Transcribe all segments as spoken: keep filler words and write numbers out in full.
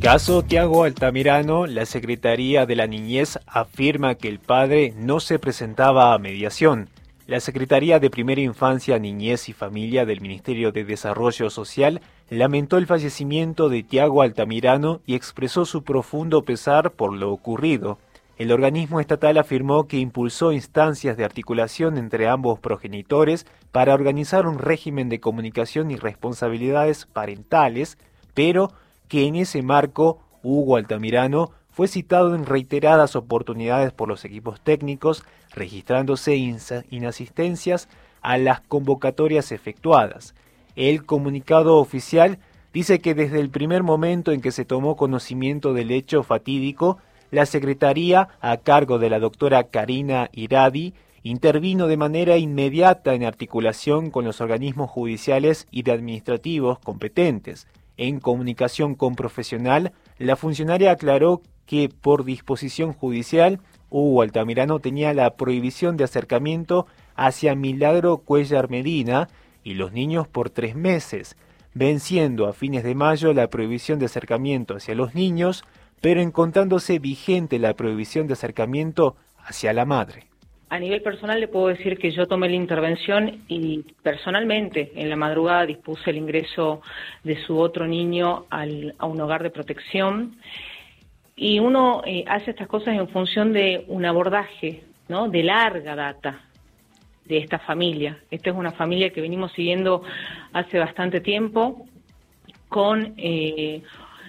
Caso Tiago Altamirano, la Secretaría de la Niñez afirma que el padre no se presentaba a mediación. La Secretaría de Primera Infancia, Niñez y Familia del Ministerio de Desarrollo Social lamentó el fallecimiento de Tiago Altamirano y expresó su profundo pesar por lo ocurrido. El organismo estatal afirmó que impulsó instancias de articulación entre ambos progenitores para organizar un régimen de comunicación y responsabilidades parentales, pero que en ese marco Hugo Altamirano fue citado en reiteradas oportunidades por los equipos técnicos, registrándose inasistencias a las convocatorias efectuadas. El comunicado oficial dice que desde el primer momento en que se tomó conocimiento del hecho fatídico, la Secretaría, a cargo de la doctora Karina Iradi, intervino de manera inmediata en articulación con los organismos judiciales y de administrativos competentes. En comunicación con Profesional, la funcionaria aclaró que por disposición judicial, Hugo Altamirano tenía la prohibición de acercamiento hacia Milagro Cuellar Medina y los niños por tres meses, venciendo a fines de mayo la prohibición de acercamiento hacia los niños, pero encontrándose vigente la prohibición de acercamiento hacia la madre. A nivel personal le puedo decir que yo tomé la intervención y personalmente en la madrugada dispuse el ingreso de su otro niño al, a un hogar de protección. Y uno eh, hace estas cosas en función de un abordaje, ¿no?, de larga data de esta familia. Esta es una familia que venimos siguiendo hace bastante tiempo con eh,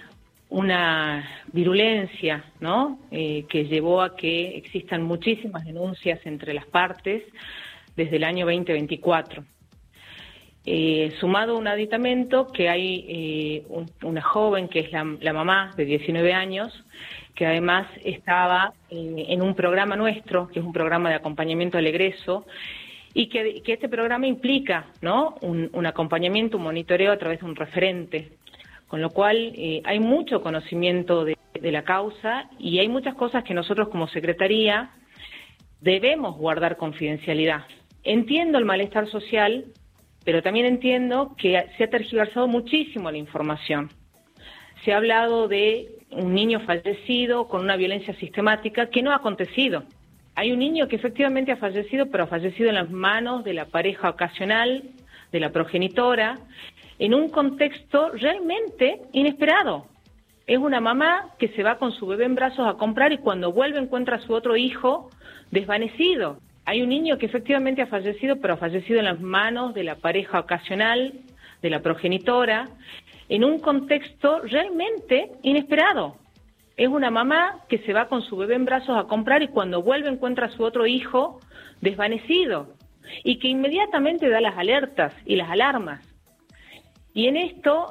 una virulencia, ¿no?, eh, que llevó a que existan muchísimas denuncias entre las partes desde el año veinte veinticuatro. Eh, sumado a un aditamento que hay eh, un, una joven que es la, la mamá de diecinueve años, que además estaba eh, en un programa nuestro, que es un programa de acompañamiento al egreso, y que, que este programa implica, ¿no?, un, un acompañamiento, un monitoreo a través de un referente, con lo cual eh, hay mucho conocimiento de, de la causa y hay muchas cosas que nosotros como Secretaría debemos guardar confidencialidad. Entiendo el malestar social, pero también entiendo que se ha tergiversado muchísimo la información. Se ha hablado de un niño fallecido con una violencia sistemática que no ha acontecido. Hay un niño que efectivamente ha fallecido, pero ha fallecido en las manos de la pareja ocasional, de la progenitora, en un contexto realmente inesperado. Es una mamá que se va con su bebé en brazos a comprar y cuando vuelve encuentra a su otro hijo desvanecido. Hay un niño que efectivamente ha fallecido, pero ha fallecido en las manos de la pareja ocasional, de la progenitora, en un contexto realmente inesperado. Es una mamá que se va con su bebé en brazos a comprar y cuando vuelve encuentra a su otro hijo desvanecido y que inmediatamente da las alertas y las alarmas. Y en esto